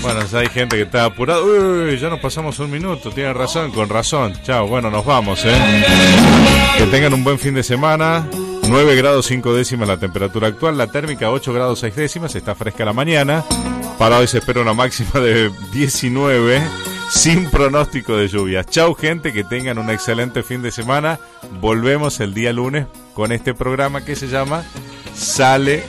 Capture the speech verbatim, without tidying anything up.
Bueno, ya hay gente que está apurada. Uy, ya nos pasamos un minuto. Tienen razón, con razón. Chao, bueno, nos vamos, ¿eh? Que tengan un buen fin de semana. nueve grados cinco décimas la temperatura actual. La térmica ocho grados seis décimas. Está fresca la mañana. Para hoy se espera una máxima de diecinueve. Sin pronóstico de lluvias. Chau, gente, que tengan un excelente fin de semana. Volvemos el día lunes con este programa que se llama Sale